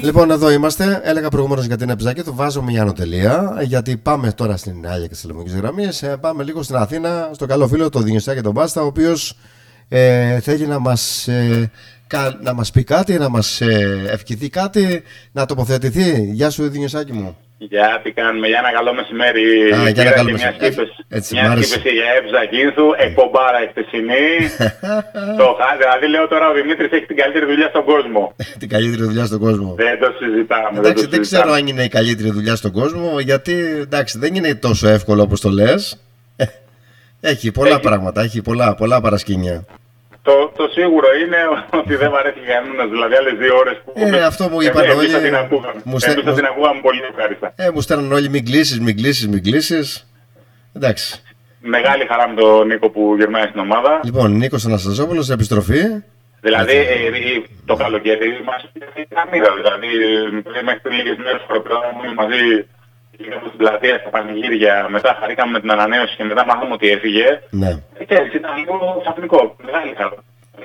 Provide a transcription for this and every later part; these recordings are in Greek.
Λοιπόν, εδώ είμαστε. Έλεγα προηγουμένως για την Ευζάκηθο. Βάζω μια ανωτελεία. Γιατί πάμε τώρα στην Άγια και στις Λεμονικές Γραμμίες. Πάμε λίγο στην Αθήνα, στον καλό φίλο, τον Διονυσάκη τον Μπάστα, ο οποίος θέλει να μας πει κάτι, να μας ευχηθεί κάτι, να τοποθετηθεί. Γεια σου, Διονυσάκη μου. Γεια, τι κάνουμε, για ένα καλό μεσημέρι. Για ένα καλό μεσημέρι. Μια σκήπηση για Ευζακίνθου, εκπομπάρα εχθεσινή. Δηλαδή λέω τώρα ο Δημήτρης έχει την καλύτερη δουλειά στον κόσμο. Την καλύτερη δουλειά στον κόσμο. Δεν το συζητάμε. Εντάξει, δεν ξέρω αν είναι η καλύτερη δουλειά στον κόσμο, γιατί εντάξει, δεν είναι τόσο εύκολο όπως το λες. Έχει πολλά πράγματα, έχει πολλά παρασκήνια. Το σίγουρο είναι ότι δεν βαρέθηκε κανένας, δηλαδή άλλες 2 ώρες που αυτό μου είπαν όλοι. Εμείς θα την ακούγαμε πολύ ευχάριστα. Μου στέλνουν όλοι μην κλείσεις. Εντάξει. Μεγάλη χαρά με τον Νίκο που γυρνάει στην ομάδα. Λοιπόν, Νίκος Αναστασόπουλος, επιστροφή. Δηλαδή το καλοκαίρι μας πήγε καμία, δηλαδή μέχρι πριν λίγες μέρες προπρόβαμε μαζί στην πλατεία, στα πανηγύρια, μετά χαρήκαμε με την ανανέωση και μετά μάθαμε ότι έφυγε. Ναι. Και έτσι ήταν λίγο ξαφνικό. Μεγάλη χαρά.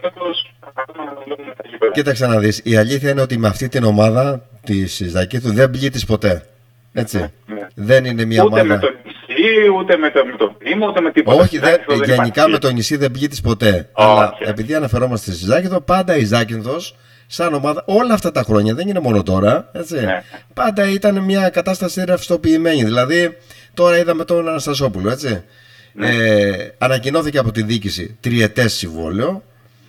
Κοίταξε να δεις, η αλήθεια είναι ότι με αυτή την ομάδα της Ζακήθου δεν πλήττεις ποτέ. Έτσι. Ναι. Δεν είναι μια ούτε ομάδα. Με το νησί, ούτε με το Δήμο, ούτε με τίποτα. Όχι, γενικά με το νησί δεν πλήττεις ποτέ. Αλλά επειδή αναφερόμαστε στη Ζάκηθο, πάντα η Ζάκηθος σαν ομάδα όλα αυτά τα χρόνια, δεν είναι μόνο τώρα, έτσι. Ναι. Πάντα ήταν μια κατάσταση ρευστοποιημένη. Δηλαδή, τώρα είδαμε τον Αναστασόπουλο, έτσι. Ναι. Ανακοινώθηκε από τη διοίκηση 3ετές συμβόλαιο,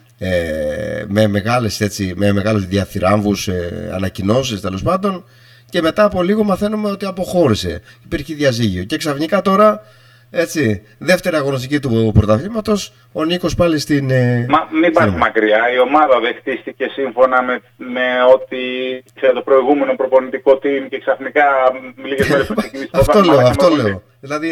με μεγάλους διαθυράμβους, ανακοινώσεις τέλος πάντων, και μετά από λίγο μαθαίνουμε ότι αποχώρησε. Υπήρχε διαζύγιο. Και ξαφνικά τώρα, έτσι, δεύτερη αγωνιστική του πρωταθλήματος, ο Νίκος πάλι στην. Μην πάρει μακριά. Η ομάδα δεν χτίστηκε σύμφωνα με ό,τι το προηγούμενο προπονητικό team και ξαφνικά λίγες μέρες πριν ξεκινήσει το αυτό λέω. Δηλαδή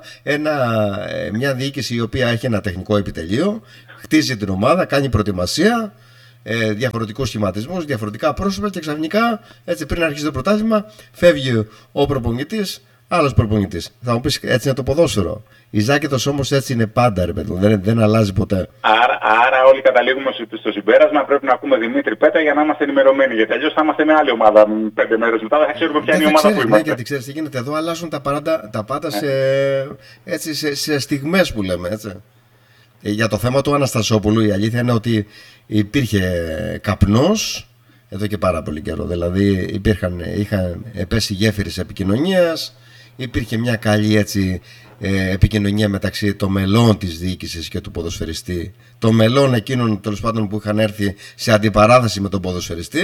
μια διοίκηση η οποία έχει ένα τεχνικό επιτελείο, χτίζει την ομάδα, κάνει προετοιμασία, διαφορετικούς σχηματισμούς, διαφορετικά πρόσωπα και ξαφνικά, έτσι, πριν αρχίσει το πρωτάθλημα, φεύγει ο προπονητής. Άλλος προπονητής. Θα μου πεις, έτσι είναι το ποδόσφαιρο. Η Ζάκηθος όμως έτσι είναι πάντα, ρε παιδί, δεν αλλάζει ποτέ. Άρα όλοι καταλήγουμε στο συμπέρασμα. Πρέπει να ακούμε Δημήτρη Πέτα για να είμαστε ενημερωμένοι. Γιατί αλλιώς θα είμαστε με άλλη ομάδα 5 μέρες μετά. Δεν θα ξέρουμε ποια είναι η ομάδα που είμαστε. Ναι, γιατί ξέρεις τι γίνεται εδώ, αλλάζουν τα πάντα σε στιγμές που λέμε. Έτσι. Για το θέμα του Αναστασόπουλου, η αλήθεια είναι ότι υπήρχε καπνός εδώ και πάρα πολύ καιρό. Δηλαδή είχαν πέσει γέφυρες επικοινωνίας. Υπήρχε μια καλή έτσι, επικοινωνία μεταξύ των μελών της διοίκησης και του ποδοσφαιριστή, των μελών εκείνων τέλος πάντων που είχαν έρθει σε αντιπαράθεση με τον ποδοσφαιριστή,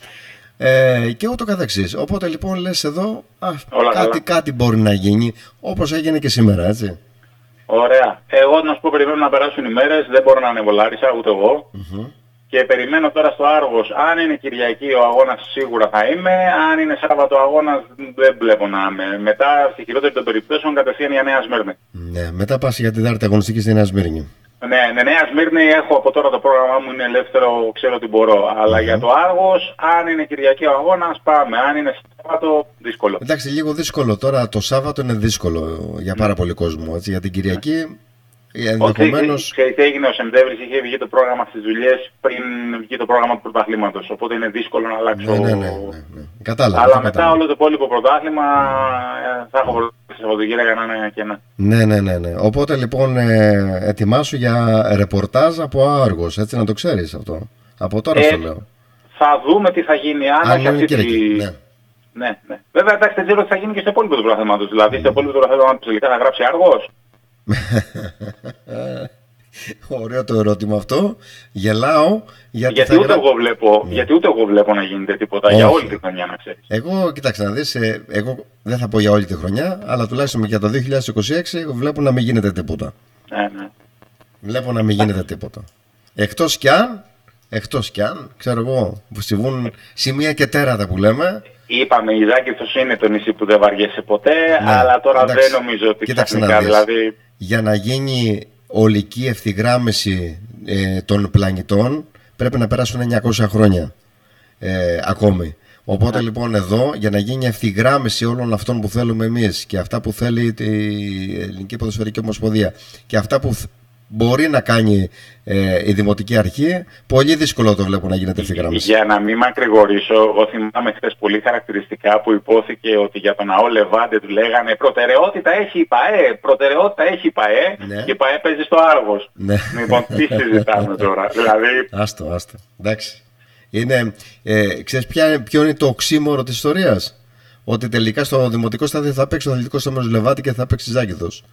και ούτω καθεξής. Οπότε λοιπόν λες εδώ κάτι μπορεί να γίνει, όπως έγινε και σήμερα, έτσι. Ωραία. Εγώ να σου πω, περιμένω να περάσουν οι μέρες, δεν μπορώ να ανέβω Λάρισα, ούτε εγώ. Και περιμένω τώρα στο Άργος. Αν είναι Κυριακή ο αγώνας σίγουρα θα είμαι. Αν είναι Σάββατο αγώνας δεν βλέπω να είμαι. Μετά στη χειρότερη των περιπτώσεων κατευθείαν για Νέα Σμύρνη. Ναι, μετά πας για την Τετάρτη αγωνιστική στη Νέα Σμύρνη. Ναι, Νέα Σμύρνη έχω από τώρα, το πρόγραμμά μου είναι ελεύθερο, ξέρω ότι μπορώ. Αλλά για το Άργος, αν είναι Κυριακή ο αγώνας πάμε. Αν είναι Σάββατο, δύσκολο. Εντάξει, λίγο δύσκολο. Τώρα το Σάββατο είναι δύσκολο για πάρα πολύ κόσμο. Έτσι, για την Κυριακή. Ξέρεις τι έγινε, ο Σεπτέμβρης είχε βγει το πρόγραμμα στις δουλειές πριν βγει το πρόγραμμα του πρωταθλήματος, οπότε είναι δύσκολο να αλλάξω. Ναι. Κατάλαβα. Αλλά μετά όλο το υπόλοιπο πρωτάθλημα θα έχω προτείνει Σαββατοκύριακα για να είναι κενά. Ναι. Οπότε λοιπόν ετοιμάσου για ρεπορτάζ από Άργος, έτσι, να το ξέρεις αυτό. Από τώρα στο λέω. Θα δούμε τι θα γίνει, αν όχι αυτή τη... Ναι. Βέβαια, εντάξει, δεν ξέρω τι θα γίνει και στο υπόλοιπο του πρωταθλήματος. Δηλαδή, στο υπόλοιπο του πρωταθλήματος τελικά θα γράψει Άργος. Ωραίο το ερώτημα αυτό. Γελάω γιατί ούτε εγώ βλέπω να γίνεται τίποτα. Όχι. Για όλη τη χρονιά, να ξέρεις. Εγώ, κοιτάξτε να δεις, εγώ δεν θα πω για όλη τη χρονιά, αλλά τουλάχιστον για το 2026 βλέπω να μην γίνεται τίποτα. Ναι. Βλέπω να μην γίνεται τίποτα. Εκτός κι αν, ξέρω εγώ, που συμβούν σημεία και τέρατα που λέμε. Είπαμε, η Ζάκηθος είναι το νησί που δεν βαριέσαι ποτέ, αλλά τώρα εντάξει, δεν νομίζω ότι ξαφνικά, δηλαδή... Για να γίνει ολική ευθυγράμμιση των πλανητών πρέπει να περάσουν 900 χρόνια ακόμη. Οπότε λοιπόν εδώ, για να γίνει ευθυγράμμιση όλων αυτών που θέλουμε εμείς και αυτά που θέλει η Ελληνική Ποδοσφαιρική Ομοσπονδία και αυτά που μπορεί να κάνει η Δημοτική Αρχή, πολύ δύσκολο το βλέπω να γίνεται ευθυγράμμιση. Για να μην μακρηγορήσω, εγώ θυμάμαι χθες πολύ χαρακτηριστικά που υπόθηκε ότι για τον ΑΟ Λεβάντε του λέγανε προτεραιότητα έχει η ΠΑΕ, προτεραιότητα έχει η ΠΑΕ, ναι. Και η ΠΑΕ παίζει στο Άργος. Ναι. Λοιπόν, τι συζητάμε τώρα, δηλαδή... Άστο, εντάξει. Ξέρεις ποιο είναι το οξύμορο της ιστορίας? Ότι τελικά στο Δημοτικό Στάδιο θα παίξει ο Αθλητικός Όμιλος Λεβάντη και θα παίξει Ζάκυνθος.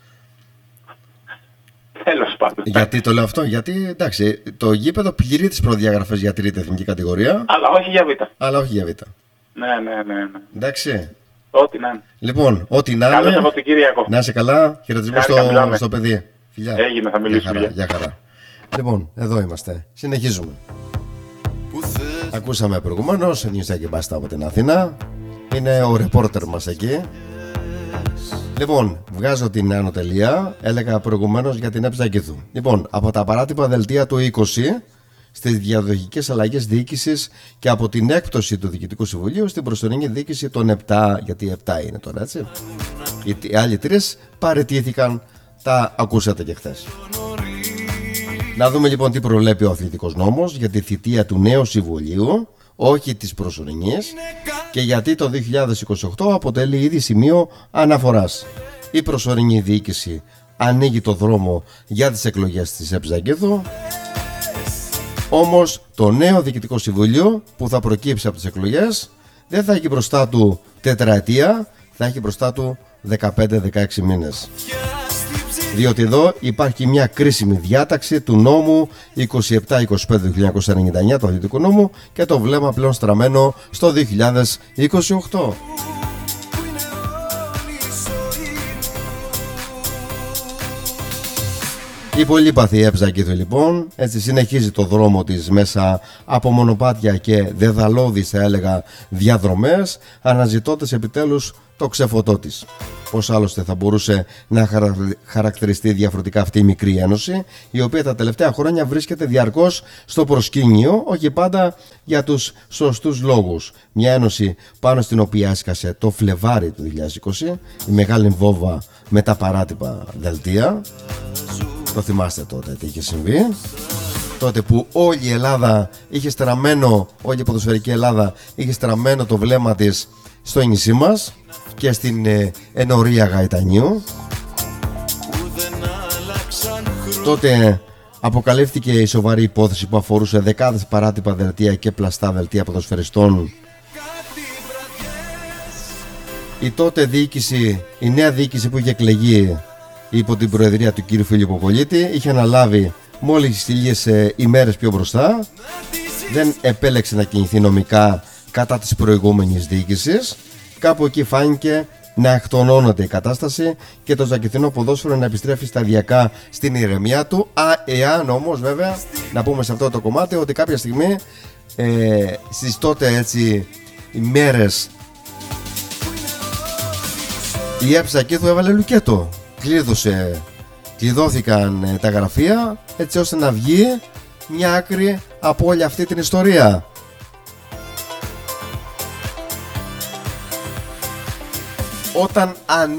Τέλος πάντων. Γιατί το λέω αυτό? Γιατί εντάξει, το γήπεδο πληρεί τις προδιαγραφές για τρίτη εθνική κατηγορία. Αλλά όχι για Β. Ναι. Εντάξει. Ό,τι να είναι. Λοιπόν, ό,τι να είναι. Καλό Σαββατοκύριακο. Να είσαι καλά. Χαιρετισμό στο παιδί. Φιλιά. Έγινε, θα μιλήσουμε. Γεια χαρά. Λοιπόν, εδώ είμαστε. Συνεχίζουμε. Ακούσαμε προηγουμένως Νιουστά και Μπάστα από την Αθήνα. Είναι ο ρεπόρτερ μας εκεί. Λοιπόν, βγάζω την άνω τελεία. Έλεγα προηγουμένως για την Ζάκυνθου. Λοιπόν, από τα παράτυπα δελτία του 20 στις διαδοχικές αλλαγές διοίκησης και από την έκπτωση του Διοικητικού Συμβουλίου στην προσωρινή διοίκηση των 7, γιατί 7 είναι τώρα, έτσι. Οι άλλοι 3 παραιτήθηκαν, τα ακούσατε και χθες. Να δούμε λοιπόν τι προβλέπει ο αθλητικός νόμος για τη θητεία του νέου Συμβουλίου, όχι της προσωρινής, και γιατί το 2028 αποτελεί ήδη σημείο αναφοράς. Η προσωρινή διοίκηση ανοίγει το δρόμο για τις εκλογές της Ζάκυνθου, όμως το νέο Διοικητικό Συμβουλίο που θα προκύψει από τις εκλογές δεν θα έχει μπροστά του τετραετία, θα έχει μπροστά του 15-16 μήνες. Διότι εδώ υπάρχει μια κρίσιμη διάταξη του νόμου 27-25 1999 του αθλητικού νόμου και το βλέμμα πλέον στραμμένο στο 2028. Η πολύπαθη Ζάκυνθου λοιπόν έτσι συνεχίζει το δρόμο της μέσα από μονοπάτια και δεδαλώδεις, θα έλεγα, διαδρομές, αναζητώντας επιτέλους το ξεφωτό της. Πώς άλλωστε θα μπορούσε να χαρακτηριστεί διαφορετικά αυτή η μικρή ένωση, η οποία τα τελευταία χρόνια βρίσκεται διαρκώς στο προσκήνιο, όχι πάντα για τους σωστούς λόγους. Μια ένωση πάνω στην οποία έσκασε το Φλεβάρι του 2020, η μεγάλη βόμβα με τα παράτυπα δελτία. Το θυμάστε τότε τι είχε συμβεί? Τότε που όλη η Ελλάδα είχε στραμμένο, όλη η ποδοσφαιρική Ελλάδα είχε στραμμένο το βλέμμα της στο νησί μας και στην ενορία Γαϊτανίου. Τότε αποκαλύφθηκε η σοβαρή υπόθεση που αφορούσε δεκάδες παράτυπα δελτία και πλαστά δελτία ποδοσφαιριστών. Η τότε διοίκηση, η νέα διοίκηση που είχε εκλεγεί υπό την προεδρία του κ. Φιλιπποπολίτη, είχε αναλάβει μόλις λίγες ημέρες πιο μπροστά. Δεν επέλεξε να κινηθεί νομικά κατά της προηγούμενης διοίκησης. Κάπου εκεί φάνηκε να εκτονώνεται η κατάσταση και το ζακυνθινό ποδόσφαιρο να επιστρέφει σταδιακά στην ηρεμία του. Εάν όμως βέβαια, να πούμε σε αυτό το κομμάτι ότι κάποια στιγμή στις τότε έτσι ημέρες η Ζάκυνθου έβαλε λουκέτο. Κλειδώθηκαν τα γραφεία έτσι ώστε να βγει μια άκρη από όλη αυτή την ιστορία. Όταν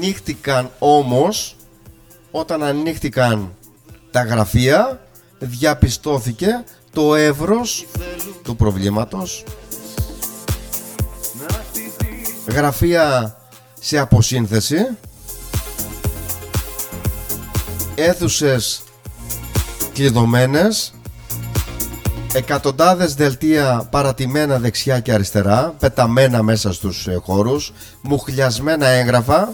ανοίχτηκαν τα γραφεία, διαπιστώθηκε το εύρος του προβλήματος. Γραφεία σε αποσύνθεση, αίθουσες κλειδωμένες, εκατοντάδες δελτία παρατημένα δεξιά και αριστερά, πεταμένα μέσα στους χώρους, μουχλιασμένα έγγραφα.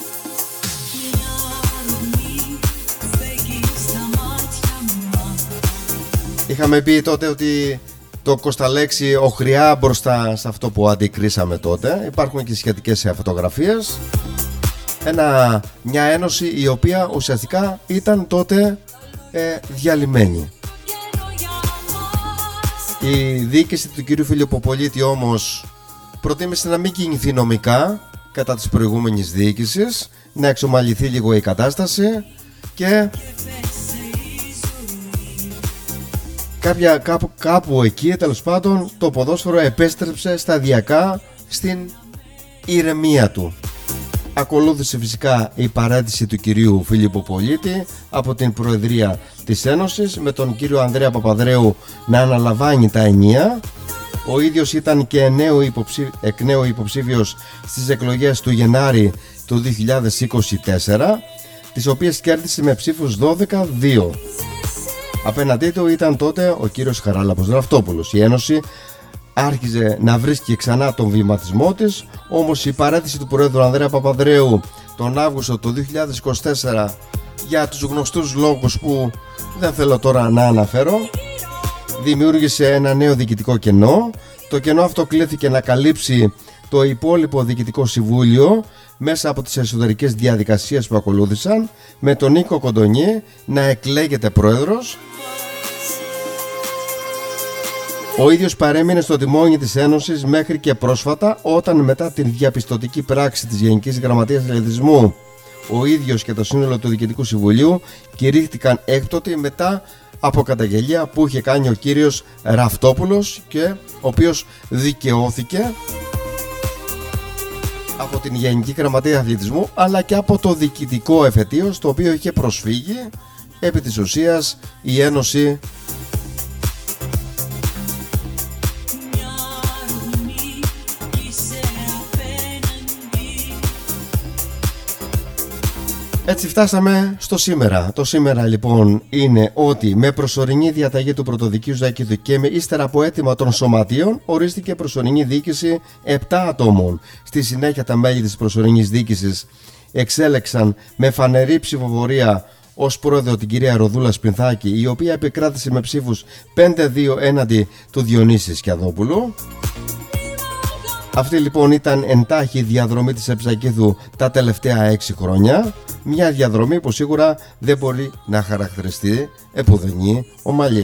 Είχαμε πει τότε ότι το κοσταλέξι οχριά μπροστά σε αυτό που αντικρίσαμε τότε. Υπάρχουν και σχετικές φωτογραφίες. Μια ένωση η οποία ουσιαστικά ήταν τότε διαλυμένη. Η διοίκηση του κυρίου Φιλιπποπολίτη όμως προτίμησε να μην κινηθεί νομικά κατά της προηγούμενης διοίκησης, να εξομαλυθεί λίγο η κατάσταση και κάπου εκεί τέλος πάντων το ποδόσφαιρο επέστρεψε σταδιακά στην ηρεμία του. Ακολούθησε φυσικά η παραίτηση του κυρίου Φίλιππου Πολίτη από την Προεδρία της Ένωσης, με τον κύριο Ανδρέα Παπαδρέου να αναλαμβάνει τα ενία. Ο ίδιος ήταν και εκ νέου υποψήφιος στις εκλογές του Γενάρη του 2024, τις οποίες κέρδισε με ψήφους 12-2. Απέναντί του ήταν τότε ο κύριος Χαράλαμπος Ραφτόπουλος. Η Ένωση άρχιζε να βρίσκει ξανά τον βηματισμό της, όμως η παραίτηση του Προέδρου Ανδρέα Παπαδρέου τον Αύγουστο του 2024, για τους γνωστούς λόγους που δεν θέλω τώρα να αναφέρω, δημιούργησε ένα νέο διοικητικό κενό. Το κενό αυτό κλήθηκε να καλύψει το υπόλοιπο Διοικητικό Συμβούλιο μέσα από τις εσωτερικές διαδικασίες που ακολούθησαν, με τον Νίκο Κοντονιέ να εκλέγεται πρόεδρος. Ο ίδιος παρέμεινε στο τιμόνι της Ένωσης μέχρι και πρόσφατα, όταν μετά την διαπιστωτική πράξη της Γενικής Γραμματείας Αθλητισμού ο ίδιος και το σύνολο του Διοικητικού Συμβουλίου κηρύχθηκαν έκπτωτοι μετά από καταγγελία που είχε κάνει ο κύριος Ραφτόπουλος, και ο οποίος δικαιώθηκε από την Γενική Γραμματεία Αθλητισμού αλλά και από το διοικητικό εφετείο στο οποίο είχε προσφύγει. Επί της ουσίας η Ένωση έτσι φτάσαμε στο σήμερα. Το σήμερα λοιπόν είναι ότι με προσωρινή διαταγή του Πρωτοδικείου Ζάκηδου και ύστερα από αίτημα των σωματείων ορίστηκε προσωρινή διοίκηση 7 ατόμων. Στη συνέχεια τα μέλη της προσωρινής διοίκησης εξέλεξαν με φανερή ψηφοφορία ως πρόεδρο την κυρία Ροδούλα Σπινθάκη, η οποία επικράτησε με ψήφους 5-2 έναντι του Διονύση Σκιαδόπουλου. Αυτή λοιπόν ήταν εντάχει η διαδρομή της Εψακίδου τα τελευταία 6 χρόνια. Μια διαδρομή που σίγουρα δεν μπορεί να χαρακτηριστεί επουδενή ομαλή.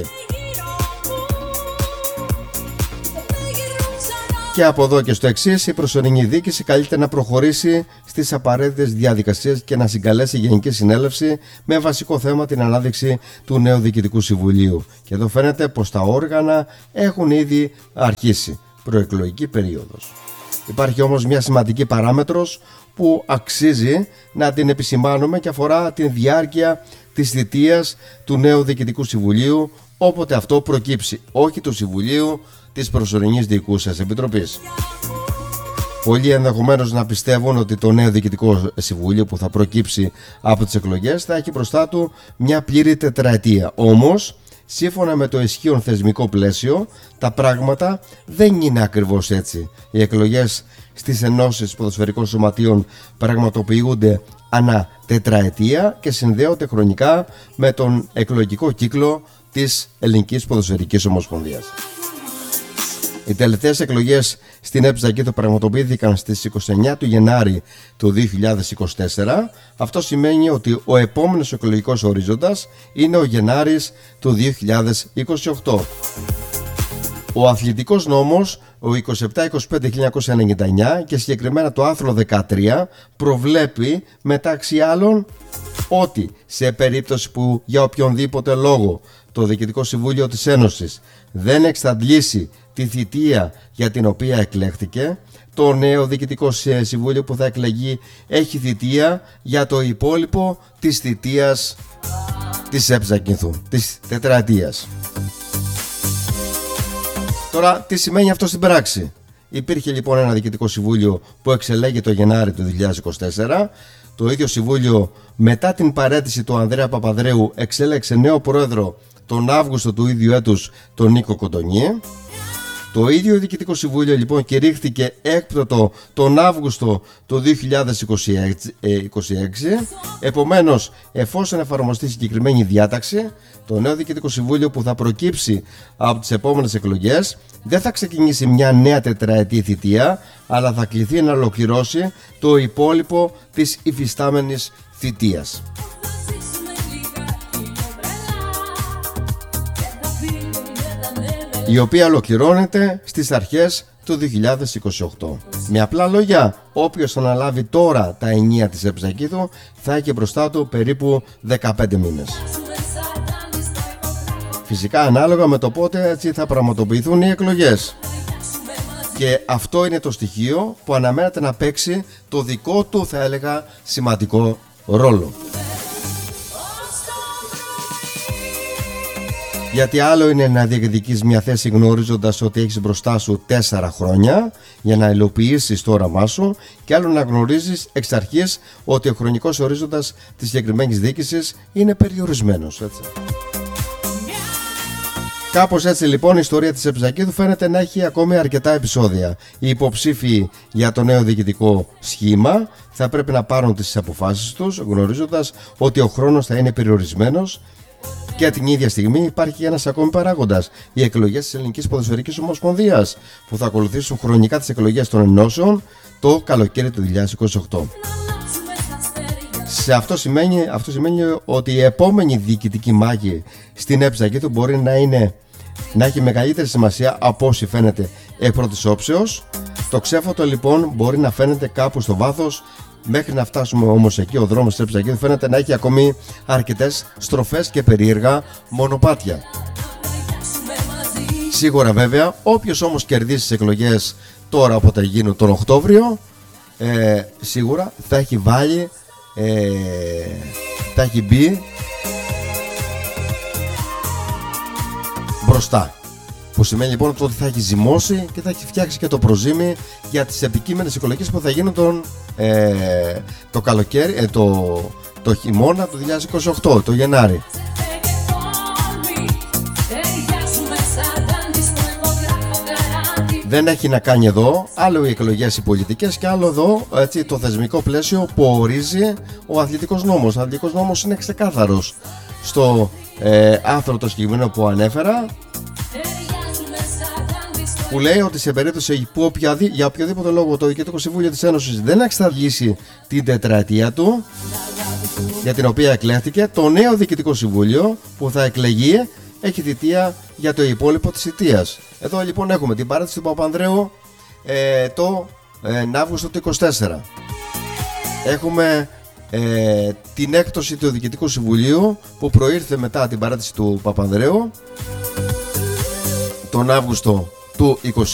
Και από εδώ και στο εξής, η προσωρινή διοίκηση καλείται να προχωρήσει στις απαραίτητες διαδικασίες και να συγκαλέσει Γενική Συνέλευση με βασικό θέμα την ανάδειξη του νέου Διοικητικού Συμβουλίου. Και εδώ φαίνεται πως τα όργανα έχουν ήδη αρχίσει. Προεκλογική περίοδος. Υπάρχει όμως μια σημαντική παράμετρος που αξίζει να την επισημάνουμε και αφορά την διάρκεια της θητείας του νέου Διοικητικού Συμβουλίου, όποτε αυτό προκύψει, όχι του Συμβουλίου της προσωρινής Διοικούσας Επιτροπής. Πολλοί ενδεχομένως να πιστεύουν ότι το νέο Διοικητικό Συμβούλιο που θα προκύψει από τις εκλογές θα έχει μπροστά του μια πλήρη τετραετία. Όμως, σύμφωνα με το ισχύον θεσμικό πλαίσιο, τα πράγματα δεν είναι ακριβώς έτσι. Οι εκλογές στις ενώσεις ποδοσφαιρικών σωματείων πραγματοποιούνται ανά τετραετία και συνδέονται χρονικά με τον εκλογικό κύκλο της Ελληνικής Ποδοσφαιρικής Ομοσπονδίας. Οι τελευταίες εκλογές στην Εψακίδου πραγματοποιήθηκαν στις 29 του Γενάρη του 2024. Αυτό σημαίνει ότι ο επόμενος εκλογικός ορίζοντας είναι ο Γενάρης του 2028. Ο αθλητικός νόμος, ο 2725/1999 και συγκεκριμένα το άρθρο 13, προβλέπει μεταξύ άλλων ότι σε περίπτωση που για οποιονδήποτε λόγο το Διοικητικό Συμβούλιο της Ένωσης δεν εξαντλήσει τη θητεία για την οποία εκλέχθηκε, το νέο Διοικητικό Συμβούλιο που θα εκλεγεί έχει θητεία για το υπόλοιπο της θητείας της Εψακίνθου, της τετραετίας. Τώρα, τι σημαίνει αυτό στην πράξη? Υπήρχε λοιπόν ένα Διοικητικό Συμβούλιο που εξελέγει το Γενάρη του 2024. Το ίδιο Συμβούλιο, μετά την παραίτηση του Ανδρέα Παπαδρέου, εξέλεξε νέο πρόεδρο τον Αύγουστο του ίδιου έτους, τον Νίκο Κοντονιέ. Το ίδιο Διοικητικό Συμβούλιο λοιπόν κηρύχθηκε έκπτωτο τον Αύγουστο του 2026. Επομένως, εφόσον εφαρμοστεί συγκεκριμένη διάταξη, το νέο Διοικητικό Συμβούλιο που θα προκύψει από τις επόμενες εκλογές δεν θα ξεκινήσει μια νέα τετραετή θητεία, αλλά θα κληθεί να ολοκληρώσει το υπόλοιπο της υφιστάμενης θητείας, η οποία ολοκληρώνεται στις αρχές του 2028. Με απλά λόγια, όποιος αναλάβει τώρα τα ενία της Εψακίδου θα έχει μπροστά του περίπου 15 μήνες. Φυσικά ανάλογα με το πότε έτσι θα πραγματοποιηθούν οι εκλογές. Και αυτό είναι το στοιχείο που αναμένεται να παίξει το δικό του, θα έλεγα, σημαντικό ρόλο. Γιατί άλλο είναι να διεκδικείς μια θέση γνωρίζοντας ότι έχεις μπροστά σου 4 χρόνια για να υλοποιήσεις το όραμά σου, και άλλο να γνωρίζεις εξ αρχής ότι ο χρονικός ορίζοντας της συγκεκριμένης διοίκησης είναι περιορισμένος, έτσι. Κάπως έτσι λοιπόν η ιστορία της Εψακίδου φαίνεται να έχει ακόμη αρκετά επεισόδια. Οι υποψήφοι για το νέο διοικητικό σχήμα θα πρέπει να πάρουν τις αποφάσεις τους γνωρίζοντας ότι ο χρόνος θα είναι περιορισμένος. Και την ίδια στιγμή υπάρχει ένας ακόμη παράγοντας, οι εκλογές της Ελληνικής Ποδοσφαιρικής Ομοσπονδίας, που θα ακολουθήσουν χρονικά τις εκλογές των ενώσεων το καλοκαίρι του 2028. Αυτό σημαίνει ότι η επόμενη διοικητική μάχη στην Εψακίδου μπορεί να έχει μεγαλύτερη σημασία από όσοι φαίνεται εκ πρώτης όψεως. Το ξέφωτο λοιπόν μπορεί να φαίνεται κάπου στο βάθος. Μέχρι να φτάσουμε όμως εκεί, ο δρόμος της Εψακίδου φαίνεται να έχει ακόμη αρκετές στροφές και περίεργα μονοπάτια. Σίγουρα βέβαια, όποιος όμως κερδίσει τις εκλογές τώρα, όποτε γίνουν τον Οκτώβριο, σίγουρα θα έχει βάλει, θα έχει μπει μπροστά. Που σημαίνει λοιπόν ότι θα έχει ζυμώσει και θα έχει φτιάξει και το προζύμι για τις επικείμενες εκλογές που θα γίνουν το καλοκαίρι, το χειμώνα του 2028, το Γενάρη. Δεν έχει να κάνει εδώ άλλο οι εκλογές οι πολιτικές και άλλο εδώ, έτσι, το θεσμικό πλαίσιο που ορίζει ο αθλητικός νόμος. Ο αθλητικός νόμος είναι ξεκάθαρος στο άρθρο το συγκεκριμένο που ανέφερα, που λέει ότι σε περίπτωση που για οποιοδήποτε λόγο το Διοικητικό Συμβούλιο της Ένωσης δεν εξαντλήσει την τετραετία του για την οποία εκλέχθηκε, το νέο Διοικητικό Συμβούλιο που θα εκλεγεί έχει θητεία για το υπόλοιπο της θητείας. Εδώ λοιπόν έχουμε την παράτηση του Παπανδρέου το Αύγουστο του 24. Έχουμε την έκπτωση του Διοικητικού Συμβουλίου που προήρθε μετά την παράτηση του Παπανδρέου τον Αύγουστο του